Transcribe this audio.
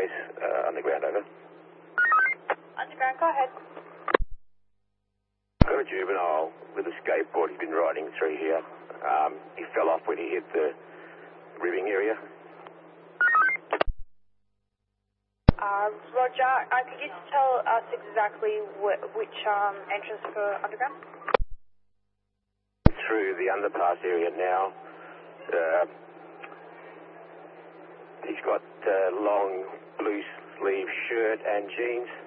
Place, underground, over. Underground, go ahead. Got a juvenile with a skateboard he's been riding through here. He fell off when he hit the ribbing area. Roger, could you just tell us exactly which entrance for underground? Through the underpass area now. He's got long blue sleeve shirt and jeans.